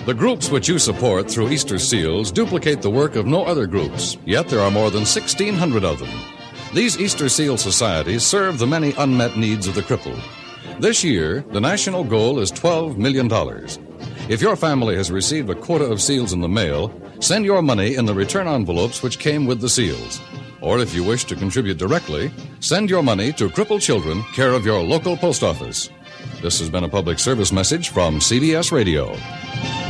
The groups which you support through Easter Seals duplicate the work of no other groups, yet there are more than 1,600 of them. These Easter Seal societies serve the many unmet needs of the crippled. This year, the national goal is $12 million. If your family has received a quota of seals in the mail, send your money in the return envelopes which came with the seals. Or if you wish to contribute directly, send your money to Crippled Children, care of your local post office. This has been a public service message from CBS Radio.